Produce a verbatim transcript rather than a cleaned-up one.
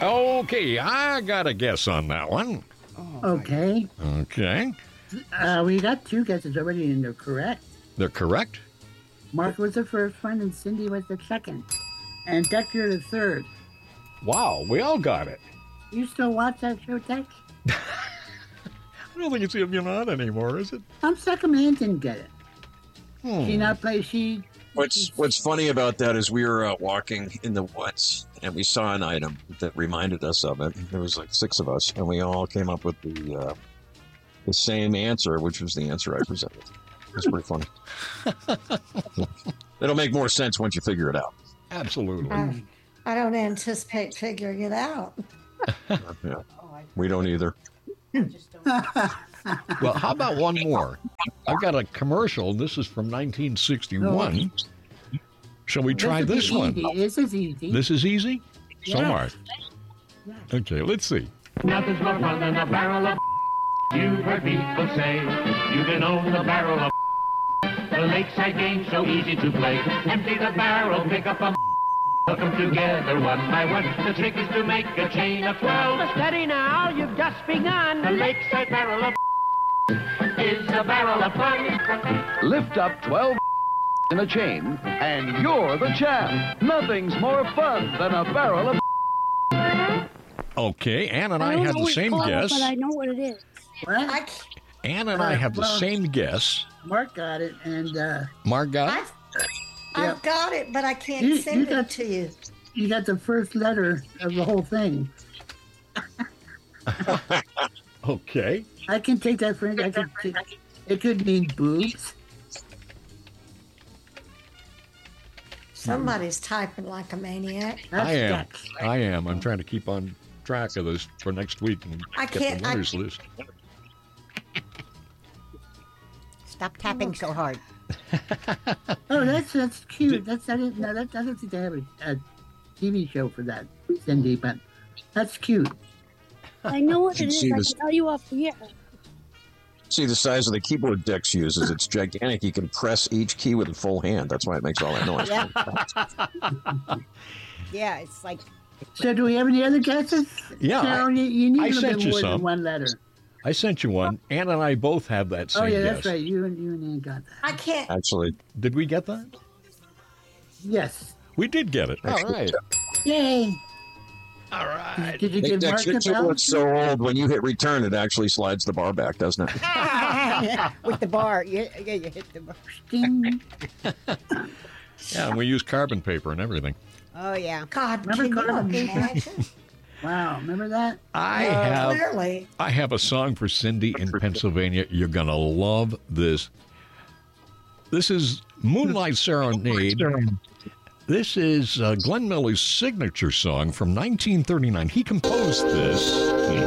Okay, I got a guess on that one. Okay. Okay. Uh, we got two guesses already, and they're correct. They're correct? Mark was the first one, and Cindy was the second. And Deck, you're the third. Wow, we all got it. You still watch that show, Deck? I don't think it's even on anymore, is it? I'm second man didn't get it. Hmm. She not play, she... What's What's funny about that is we were out walking in the woods and we saw an item that reminded us of it. There was like six of us, and we all came up with the uh, the same answer, which was the answer I presented. It's pretty funny. It'll make more sense once you figure it out. Absolutely. I, I don't anticipate figuring it out. Yeah, we don't either. Well, how about one more? I've got a commercial. This is from nineteen sixty-one. Shall we try this, is one? easy. This is easy. This is easy? So, Yes. Mark. Yes. Okay, let's see. Nothing's more fun than a barrel of You've heard people say you can own the barrel of The lakeside game's so easy to play. Empty the barrel, pick up a Hook them together one by one. The trick is to make a chain of twelve. Steady now, you've just begun. The lakeside barrel of is a barrel of fun. Lift up twelve in a chain, and you're the champ. Nothing's more fun than a barrel of. Okay, Ann and I, I don't had know the what it's same called, guess. But I know what it is. What? I, c- Ann and I Uh, have the well- same guess. Mark got it, and uh, Mark got it? I've, I've got it, but I can't You- send you it got- to you. you got the first letter of the whole thing. Okay. I can take that for I could take, it could mean boobs. Somebody's typing like a maniac. That's I am. Dex. I am. I'm trying to keep on track of this for next week and I get can't- the I- winners list. Stop tapping so hard. Oh, that's that's cute. That's I didn't know that. I don't think they have a, a T V show for that, Cindy. But that's cute. I know what You it is. see I this- can tell you off the air. See the size of the keyboard Dex uses. It's gigantic. You can press each key with a full hand. That's why it makes all that noise. Yeah. Yeah, it's like So, do we have any other guesses? Yeah, Sharon, you, you need I a little sent bit you more some. than one letter. I sent you one. Ann and I both have that same Oh yeah, guess. that's right. You and you and Ann got that. I can't. Actually, Did we get that? Yes. We did get it. All Actually, right. Yay! All right. Did you Hey, give Dex, Mark your a keyboard's bell? so old, when you hit return, it actually slides the bar back, doesn't it? with the bar. Yeah, yeah, you hit the bar. Ding. Yeah, and we use carbon paper and everything. Oh yeah. God, Remember can Carmen? you imagine? Wow, remember that? I Uh, have Clearly. I have a song for Cindy in Pennsylvania. You're gonna love this. This is Moonlight Serenade. This is uh, Glenn Miller's signature song from nineteen thirty-nine. He composed this.